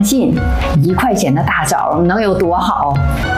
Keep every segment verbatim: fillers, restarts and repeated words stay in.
信一块钱的大枣能有多好？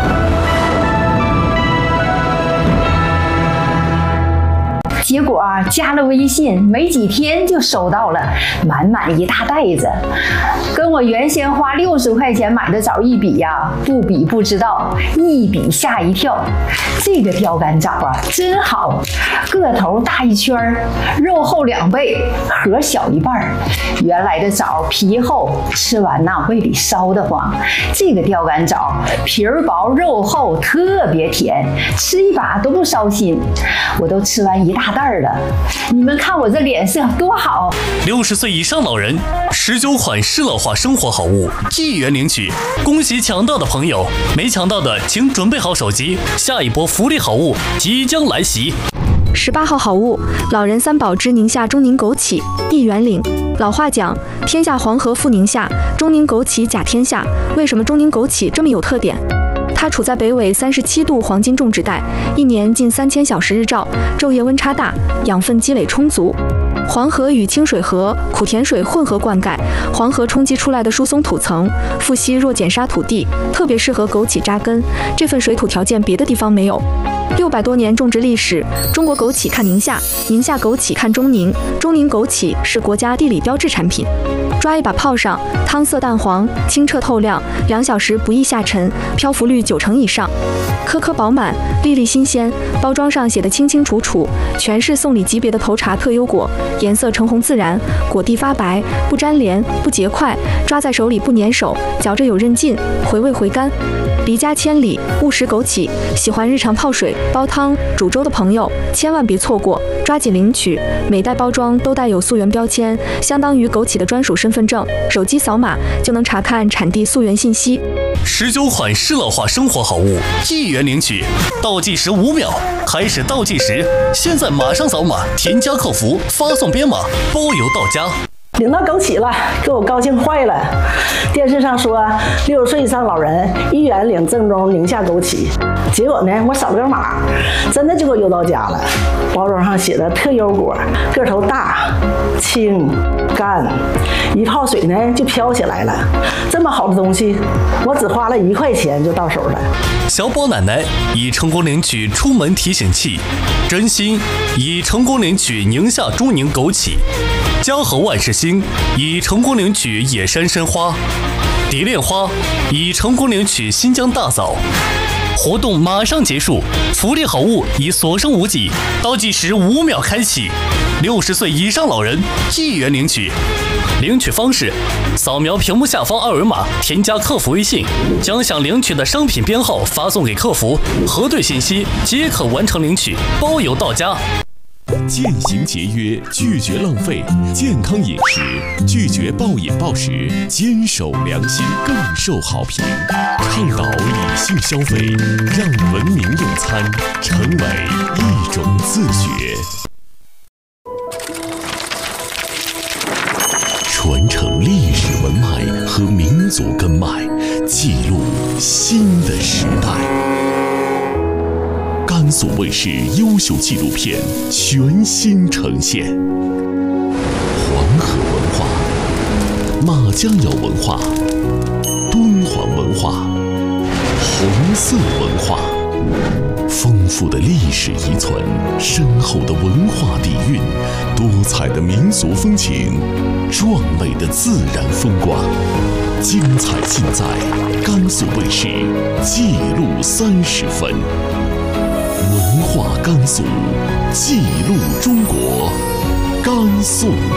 结果啊，加了微信没几天就收到了满满一大袋子，跟我原先花六十块钱买的枣一比呀，不比不知道，一比吓一跳。这个钓竿枣啊，真好，个头大一圈，肉厚两倍，核小一半。原来的枣皮厚，吃完呐胃里烧得慌。这个钓竿枣皮儿薄肉厚，特别甜，吃一把都不烧心。我都吃完一大袋了，你们看我这脸色多好！ 六十岁以上老人，十九款适乐化生活好物一元领取，恭喜抢到的朋友，没抢到的请准备好手机，下一波福利好物即将来袭。 十八号好物，老人三宝之宁夏中宁枸杞，一元领。老话讲，天下黄河复宁夏，中宁枸杞甲天下。为什么中宁枸杞这么有特点？它处在北纬三十七度黄金种植带，一年近三千小时日照，昼夜温差大，养分积累充足。黄河与清水河、苦甜水混合灌溉，黄河冲击出来的疏松土层，富硒弱碱沙土地，特别适合枸杞扎根。这份水土条件别的地方没有。六百多年种植历史，中国枸杞看宁夏，宁夏枸杞看中宁，中宁枸杞是国家地理标志产品。抓一把泡上，汤色淡黄，清澈透亮，两小时不易下沉，漂浮率九成以上，颗颗饱满，粒粒新鲜。包装上写的清清楚楚，全是送礼级别的头茶特优果，颜色橙红自然，果蒂发白，不粘连，不结块，抓在手里不粘手，嚼着有韧劲，回味回甘。离家千里，勿食枸杞。喜欢日常泡水、煲汤、煮粥的朋友，千万别错过，抓紧领取。每袋包装都带有溯源标签，相当于枸杞的专属身份证，手机扫码就能查看产地溯源信息。 十九款适乐化生活好物一元领取，倒计时五秒，开始倒计时，现在马上扫码，添加客服，发送编码，包邮到家。 领到枸杞了，给我高兴坏了。电视上说六十岁以上老人一元领正宗宁夏枸杞，结果呢，我扫了个码，真的就给我邮到家了。包装上写的特优果，个头大、轻、干，一泡水呢就飘起来了。这么好的东西，我只花了一块钱就到手了。 小宝奶奶已成功领取出门提醒器，真心已成功领取宁夏中宁枸杞。嘉禾万事兴已成功领取野山参花，蝶恋花已成功领取新疆大枣。活动马上结束，福利好物已所剩无几，倒计时五秒开启。六十岁以上老人一元领取，领取方式：扫描屏幕下方二维码，添加客服微信，将想领取的商品编号发送给客服，核对信息即可完成领取，包邮到家。 践行节约，拒绝浪费，健康饮食，拒绝暴饮暴食，坚守良心，更受好评。倡导理性消费，让文明用餐成为一种自觉。传承历史文脉和民族根脉，记录新的时代。甘肃卫视优秀纪录片全新呈现，黄河文化、马家窑文化、敦煌文化、红色文化，丰富的历史遗存，深厚的文化底蕴，多彩的民俗风情，壮美的自然风光，精彩尽在甘肃卫视记录三十分。文化甘肃，记录中国，甘肃